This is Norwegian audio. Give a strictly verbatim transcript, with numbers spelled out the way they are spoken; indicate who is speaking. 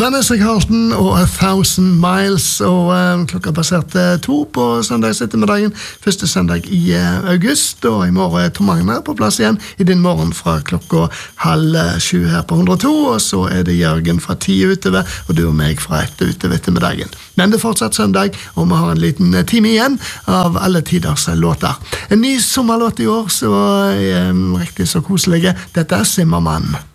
Speaker 1: Vanessa Carlton og A Thousand Miles, og uh, klokka passerte to på søndags ettermiddagen, første søndag i uh, august, og i morgen er Tom Magner på plass igjen i din morgen fra klokka halv sju her på hundre og to, og så er det Jørgen fra ti utover, og du og meg fra ett utover ettermiddagen. Men det er fortsatt søndag, og vi har en liten time igjen av alle tiders låter. En ny sommerlåt i år, så er um, riktig så koselige. Dette er Simmermann.